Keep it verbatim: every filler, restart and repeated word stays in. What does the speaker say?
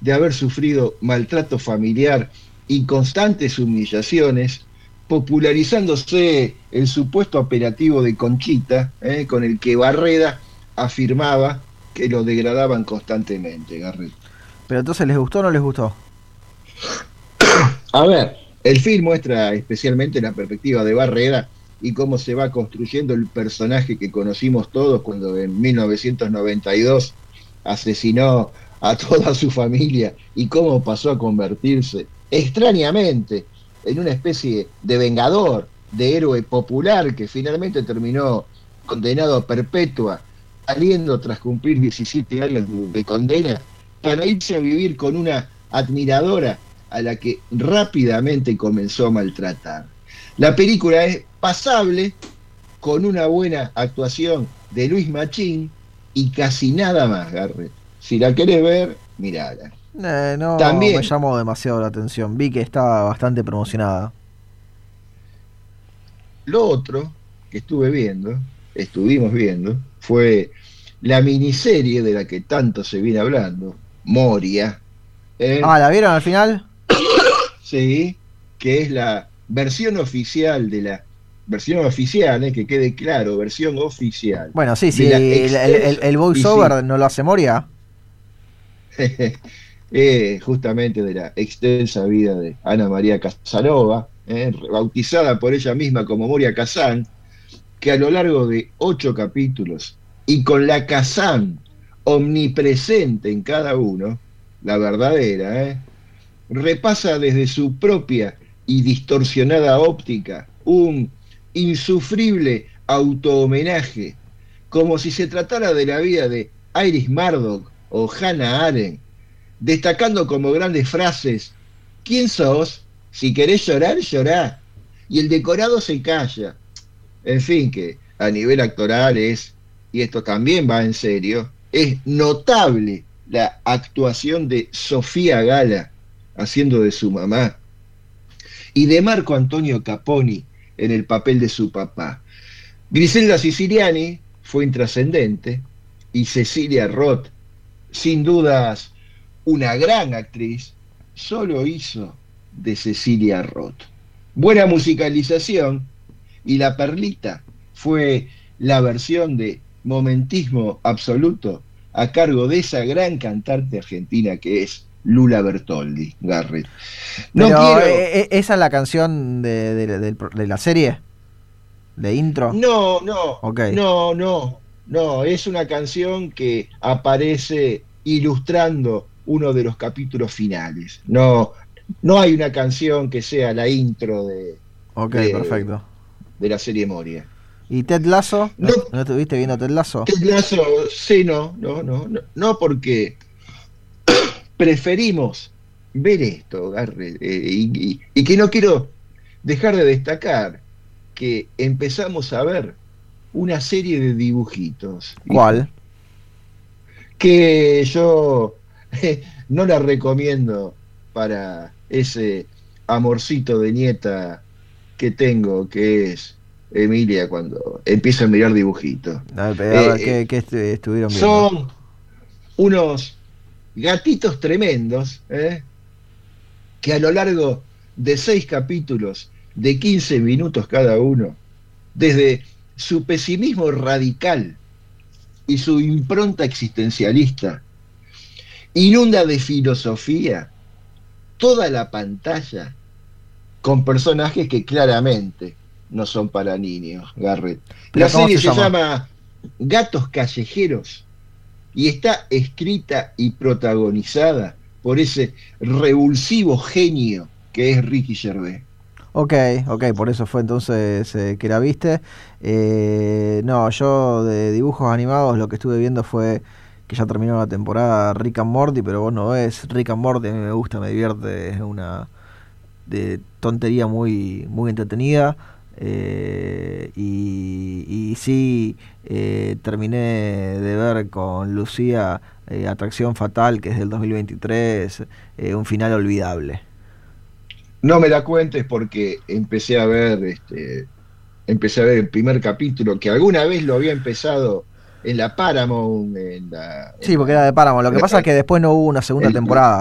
de haber sufrido maltrato familiar y constantes humillaciones, popularizándose el supuesto apelativo de Conchita, eh, con el que Barreda afirmaba que lo degradaban constantemente, Garret. Pero entonces, ¿les gustó o no les gustó? A ver, el film muestra especialmente la perspectiva de Barreda y cómo se va construyendo el personaje que conocimos todos cuando en mil novecientos noventa y dos asesinó a toda su familia y cómo pasó a convertirse extrañamente en una especie de vengador, de héroe popular que finalmente terminó condenado a perpetua, saliendo tras cumplir diecisiete años de condena, para irse a vivir con una admiradora a la que rápidamente comenzó a maltratar. La película es pasable, con una buena actuación de Luis Machín y casi nada más, Garret. Si la querés ver, mirala. Eh, no También me llamó demasiado la atención. Vi que estaba bastante promocionada. Lo otro que estuve viendo, estuvimos viendo, fue la miniserie de la que tanto se viene hablando, Moria. ¿eh? Ah, ¿la vieron al final? Sí, que es la versión oficial de la versión oficial, eh, que quede claro, versión oficial. Bueno, sí, sí, el, el, el, el voiceover sí. ¿No lo hace Moria? eh, justamente de la extensa vida de Ana María Casanova, eh, bautizada por ella misma como Moria Kazan, que a lo largo de ocho capítulos y con la Kazan omnipresente en cada uno, la verdadera, eh, repasa desde su propia y distorsionada óptica un insufrible auto-homenaje, como si se tratara de la vida de Iris Murdoch o Hannah Arendt, destacando como grandes frases: ¿quién sos? Si querés llorar, llorá. Y el decorado se calla. En fin, que a nivel actoral es, y esto también va en serio, es notable la actuación de Sofía Gala haciendo de su mamá y de Marco Antonio Caponi en el papel de su papá. Griselda Siciliani fue intrascendente y Cecilia Roth, sin dudas una gran actriz, solo hizo de Cecilia Roth. Buena musicalización, y la perlita fue la versión de Momentismo Absoluto a cargo de esa gran cantante argentina que es Lula Bertoldi, Garret. No Pero, quiero... eh, ¿esa es la canción de, de, de, de la serie? ¿De intro? No, no, okay. no, no, no, es una canción que aparece ilustrando uno de los capítulos finales. No, no hay una canción que sea la intro de, okay, de, perfecto. de la serie Moria. ¿Y Ted Lasso? ¿No, no, ¿no estuviste viendo Ted Lasso? Ted Lasso, sí, no, no, no, no, no porque preferimos ver esto, Garret, eh, y, y, y que no quiero dejar de destacar que empezamos a ver una serie de dibujitos. ¿Cuál? ¿Hijo? Que yo eh, no la recomiendo para ese amorcito de nieta que tengo, que es Emilia, cuando empieza a mirar dibujitos. A ver, a ver, ¿qué, qué estuvieron viendo? Son unos gatitos tremendos, ¿eh? que a lo largo de seis capítulos de quince minutos cada uno, desde su pesimismo radical y su impronta existencialista, inunda de filosofía toda la pantalla con personajes que claramente no son para niños, Garret. La serie se, se llama? llama Gatos Callejeros y está escrita y protagonizada por ese revulsivo genio que es Ricky Gervais. Ok, ok, por eso fue entonces eh, que la viste. Eh, no, yo de dibujos animados lo que estuve viendo fue que ya terminó la temporada Rick and Morty, pero vos no ves Rick and Morty, a mí me gusta, me divierte, es una de tontería muy, muy entretenida. Eh, y, y sí, eh, terminé de ver con Lucía eh, Atracción Fatal, que es del dos mil veintitrés, eh, un final olvidable. No me la cuentes porque empecé a ver este, empecé a ver el primer capítulo, que alguna vez lo había empezado en la Paramount. En la, en sí, porque era de Paramount. Lo que pasa es que después no hubo una segunda el, temporada.